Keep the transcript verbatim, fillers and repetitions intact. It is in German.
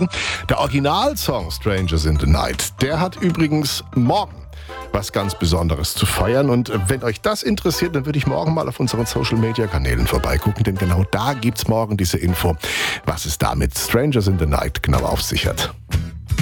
beschäftigen. Der Originalsong Strangers in the Night, der hat übrigens morgen was ganz Besonderes zu feiern. Und wenn euch das interessiert, dann würde ich morgen mal auf unseren Social-Media-Kanälen vorbeigucken, denn genau da gibt's morgen diese Info, was es da mit Strangers in the Night genau auf sich hat.